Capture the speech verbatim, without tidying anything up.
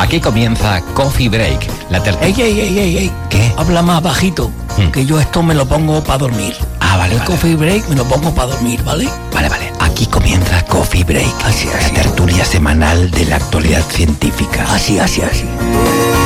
Aquí comienza Coffee Break, la tertulia. Ey, ey, ey, ey, ey. ¿Qué? Habla más bajito, Mm. que yo esto me lo pongo para dormir. Ah, vale, El vale. coffee break me lo pongo para dormir, ¿vale? Vale, vale. Aquí comienza Coffee Break, Así, así. la tertulia semanal de la actualidad científica. Así, así, así.